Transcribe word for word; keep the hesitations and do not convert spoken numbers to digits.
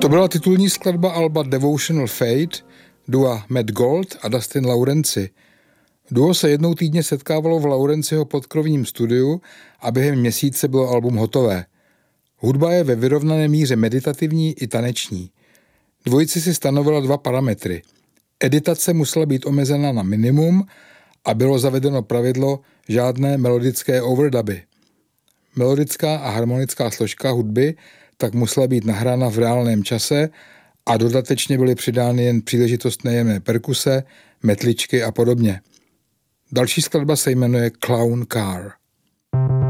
To byla titulní skladba alba Devotional Fate, dua Matt Gold a Dustin Laurenci. Duo se jednou týdně setkávalo v Laurenciho podkrovním studiu a během měsíce bylo album hotové. Hudba je ve vyrovnané míře meditativní i taneční. Dvojici si stanovila dva parametry. Editace musela být omezena na minimum a bylo zavedeno pravidlo žádné melodické overduby. Melodická a harmonická složka hudby tak musela být nahrána v reálném čase a dodatečně byly přidány jen příležitostné jemné perkuse, metličky a podobně. Další skladba se jmenuje Clown Car.